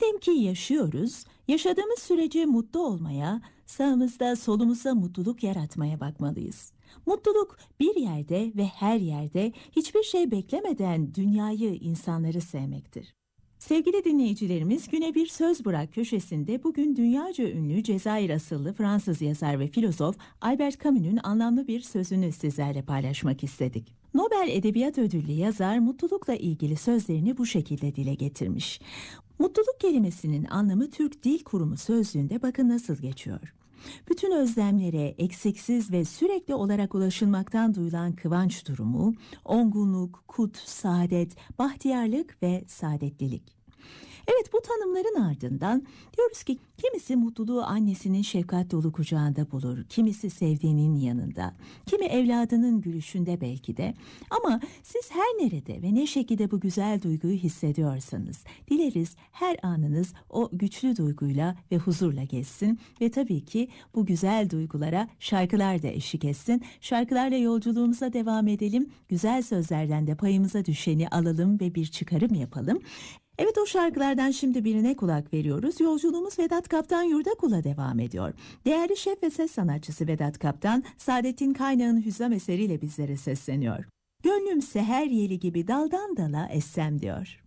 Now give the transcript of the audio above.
Madem ki yaşıyoruz, yaşadığımız sürece mutlu olmaya, sağımızda solumuzda mutluluk yaratmaya bakmalıyız. Mutluluk bir yerde ve her yerde hiçbir şey beklemeden dünyayı, insanları sevmektir. Sevgili dinleyicilerimiz, Güne Bir Söz Bırak köşesinde bugün dünyaca ünlü Cezayir asıllı Fransız yazar ve filozof Albert Camus'un anlamlı bir sözünü sizlerle paylaşmak istedik. Nobel Edebiyat Ödüllü yazar mutlulukla ilgili sözlerini bu şekilde dile getirmiş. Mutluluk kelimesinin anlamı Türk Dil Kurumu sözlüğünde bakın nasıl geçiyor. Bütün özlemlere eksiksiz ve sürekli olarak ulaşılmaktan duyulan kıvanç durumu, olgunluk, kut, saadet, bahtiyarlık ve saadetlilik. Evet, bu tanımların ardından diyoruz ki kimisi mutluluğu annesinin şefkat dolu kucağında bulur, kimisi sevdiğinin yanında, kimi evladının gülüşünde belki de. Ama siz her nerede ve ne şekilde bu güzel duyguyu hissediyorsanız, dileriz her anınız o güçlü duyguyla ve huzurla geçsin ve tabii ki bu güzel duygulara şarkılar da eşlik etsin. Şarkılarla yolculuğumuza devam edelim, güzel sözlerden de payımıza düşeni alalım ve bir çıkarım yapalım. Evet, o şarkılardan şimdi birine kulak veriyoruz. Yolculuğumuz Vedat Kaptan Yurdakul'a devam ediyor. Değerli şef ve ses sanatçısı Vedat Kaptan, Saadettin Kaynağ'ın Hüzzam eseriyle bizlere sesleniyor. Gönlüm seher yeli gibi daldan dala essem diyor.